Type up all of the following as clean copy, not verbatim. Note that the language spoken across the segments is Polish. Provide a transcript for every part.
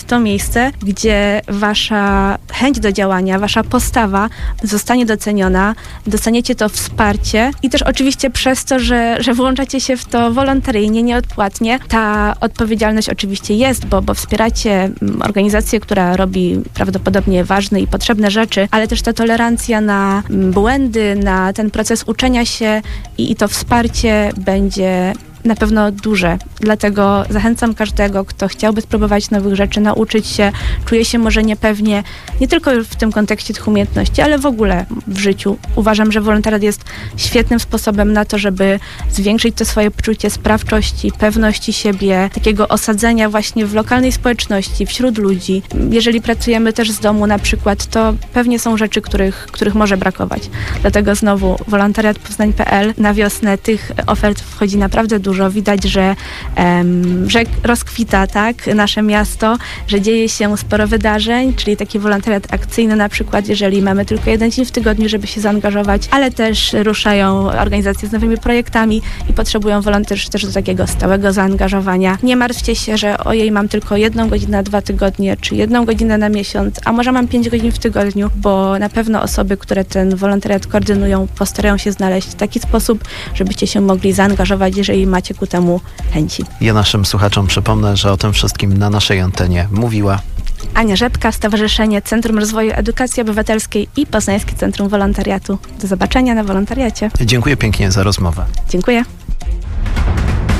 to miejsce, gdzie wasza chęć do działania, wasza postawa zostanie doceniona, dostaniecie to wsparcie i też oczywiście przez to, że włączacie się w to wolontaryjnie, nieodpłatnie. Ta odpowiedzialność oczywiście jest, bo wspieracie organizację, która robi prawdopodobnie ważne i potrzebne rzeczy, ale też ta tolerancja na błędy, na ten proces uczenia się i to wsparcie będzie na pewno duże. Dlatego zachęcam każdego, kto chciałby spróbować nowych rzeczy, nauczyć się, czuje się może niepewnie, nie tylko w tym kontekście tych umiejętności, ale w ogóle w życiu. Uważam, że wolontariat jest świetnym sposobem na to, żeby zwiększyć to swoje poczucie sprawczości, pewności siebie, takiego osadzenia właśnie w lokalnej społeczności, wśród ludzi. Jeżeli pracujemy też z domu na przykład, to pewnie są rzeczy, których może brakować. Dlatego znowu wolontariatpoznań.pl na wiosnę tych ofert wchodzi naprawdę dużo. Widać, że rozkwita, tak, nasze miasto, że dzieje się sporo wydarzeń, czyli taki wolontariat akcyjny na przykład, jeżeli mamy tylko jeden dzień w tygodniu, żeby się zaangażować, ale też ruszają organizacje z nowymi projektami i potrzebują wolontariuszy też do takiego stałego zaangażowania. Nie martwcie się, że ojej, mam tylko 1 godzinę na 2 tygodnie, czy 1 godzinę na miesiąc, a może mam 5 godzin w tygodniu, bo na pewno osoby, które ten wolontariat koordynują, postarają się znaleźć taki sposób, żebyście się mogli zaangażować, jeżeli macie ku temu chęci. Ja naszym słuchaczom przypomnę, że o tym wszystkim na naszej antenie mówiła Ania Rzepka, Stowarzyszenie Centrum Rozwoju Edukacji Obywatelskiej i Poznańskie Centrum Wolontariatu. Do zobaczenia na wolontariacie. Dziękuję pięknie za rozmowę. Dziękuję.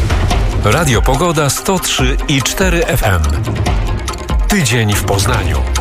Radio Pogoda 103,4 FM. Tydzień w Poznaniu.